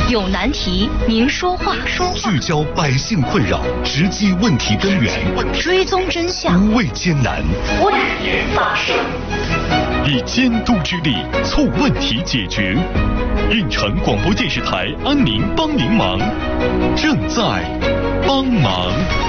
有难题您说话， 聚焦百姓困扰，直击问题根源， 追踪真相， 无畏艰难， 不止于发声， 以监督之力促问题解决。运城广播电视台安宁帮您忙，正在帮忙。